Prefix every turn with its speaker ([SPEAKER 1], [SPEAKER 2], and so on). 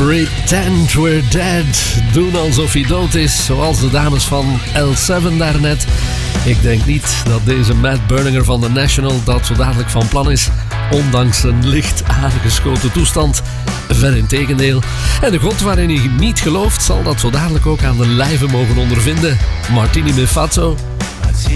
[SPEAKER 1] Pretend We're Dead. Doen alsof hij dood is, zoals de dames van L7 daarnet. Ik denk niet dat deze Matt Berninger van The National dat zo dadelijk van plan is, ondanks zijn licht aangeschoten toestand. Ver in tegendeel. En de god waarin hij niet gelooft zal dat zo dadelijk ook aan de lijve mogen ondervinden. Martini Mifazzo.